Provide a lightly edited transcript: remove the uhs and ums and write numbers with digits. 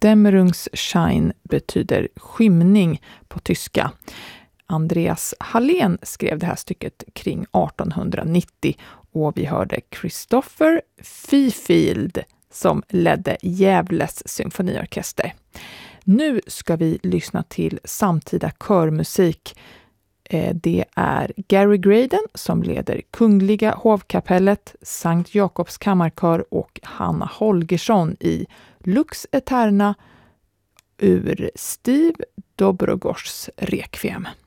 Dämmerungsschein betyder skymning på tyska. Andreas Hallén skrev det här stycket kring 1890 och vi hörde Christopher Fifield som ledde Gävles symfoniorkester. Nu ska vi lyssna till samtida körmusik. Det är Gary Graydon som leder Kungliga hovkapellet, Sankt Jakobs kammarkör och Hanna Holgersson i Lux Eterna ur Steve Dobrogors Requiem.